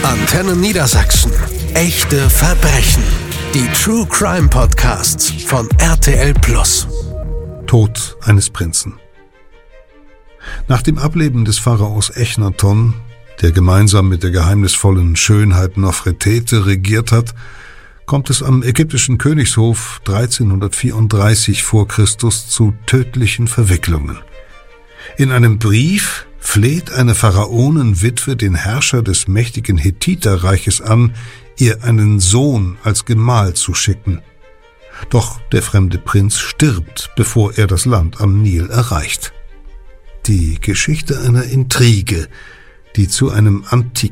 Antenne Niedersachsen. Echte Verbrechen. Die True Crime Podcasts von RTL+. Tod eines Prinzen. Nach dem Ableben des Pharaos Echnaton, der gemeinsam mit der geheimnisvollen Schönheit Nofretete regiert hat, kommt es am ägyptischen Königshof 1334 vor Christus zu tödlichen Verwicklungen. In einem Brief fleht eine Pharaonenwitwe den Herrscher des mächtigen Hethiterreiches an, ihr einen Sohn als Gemahl zu schicken. Doch der fremde Prinz stirbt, bevor er das Land am Nil erreicht. Die Geschichte einer Intrige, die zu einem